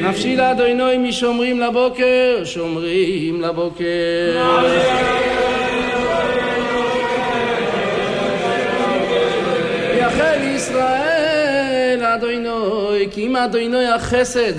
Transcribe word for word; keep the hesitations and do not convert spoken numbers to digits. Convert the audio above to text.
נפשי לאדוני משומרים לבוקר, שומרים לבוקר. יחל ישראל אדוני, כי אם אדוני החסד